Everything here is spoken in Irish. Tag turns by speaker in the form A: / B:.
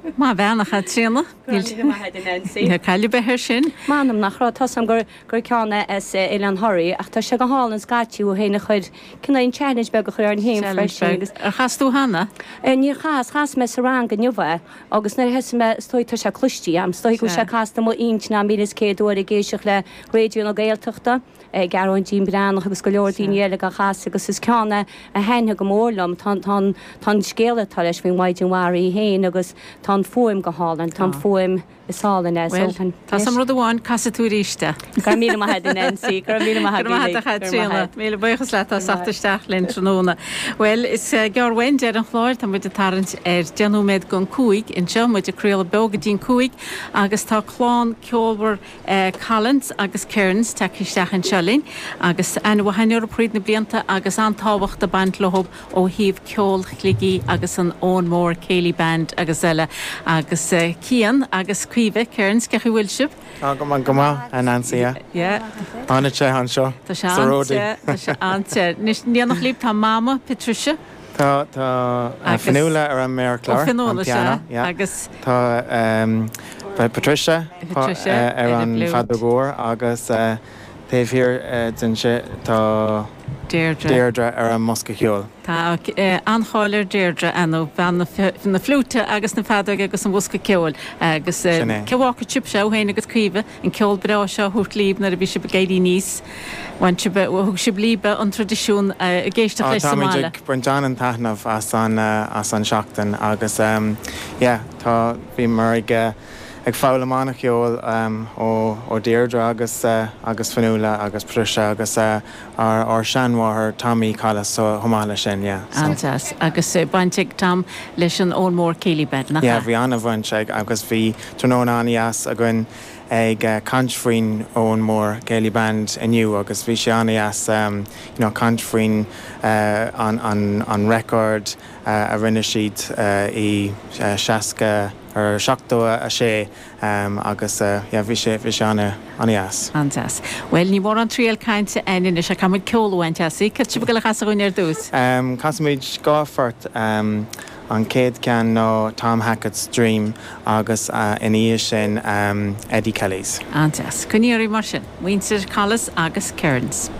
A: Má bheannach a tríanana Caile be sin.
B: Manam nach rá tasam gur ceanna is Ilan Thoirí ach tá se go hálan scaitiú héna chuid cinnaon challenge be go chuir an héim freisin.
A: Ar chasú hana?
B: Ní chas me sa rang an jomha agus na he me stoita se cluistí am stoi go se casta mo intna mílis céadú a géisioach le réú a géalteachta garún dín breannach agus go leordíile a chas agus is ceanna a henne go mórlam tá scéile tal leis bhín maidin warí héin agus tá fóim go hálan tá fóim isálan
A: Tá sam rud amháin casatúríiste.
B: Gu mí NC gur mí
A: míle buchas le sataisteach len tróna. Well, is gearhain dear an chláir tá muid a tarint genúméid gon cuaig in seo muid aréal begadín cuaig agus tá chlán ceolhar Collins agus Cairns teisteach an selín agus an bhhainir príd na blianta agus antáhacht a band lehob ó híomh ceol chligí agus an ón mór céilí band agus eile agus cían agus cuive Cairns cechu bhfuil sib?
C: Go an ansia. Anna sé an seo.
A: Tá se anse. Níanach líb tá máma Patricia?
C: Tá fanúla ar an méarclár an piano.
A: Agus
C: Tá Patricia ar an fadagóir agus taobhír den se tá Deirdre ar an mosca cheol.
A: Tá ancháir Deirdre anú na flúte agus na fádag agus an bhosca ceol agus cehácha tip seo héna agus cuiomh an ceol brá seo thuirt líb na a bhí si begéirí níos thug si blíbe an tradiisiún a ggéisteach leis Somália.
C: Tá Brendan an taithnamh as an seachtain agus tá bhí mar ag fáil amánach ceol ó Deirdre agus fanúla agus Patricia agus ar seanmháthair Tommy Callas so thomála sin,
A: Antas, agus bainteag tam leis an ón mór céilí bed nach?
C: Bhí anna bhainteag agus bhí tróna as a gin ag countryfrin ón mór céilí band aniu agus bhí sé anna as countryfrin an record a rinne siad I seaca ar seachtó a sé agus bhí sé anna as.
A: Antas. Well, ní mór an tríal cainte aine se cumid ceolhaint así, cad si go le chasaún ar dús?
C: Casamid gáfart an céad cean nó Tom Hackett's Dream agus iníos sin Eddie Kelly's.
A: Antas. Cuníorí mar sin, Windsor Callas agus Cairns.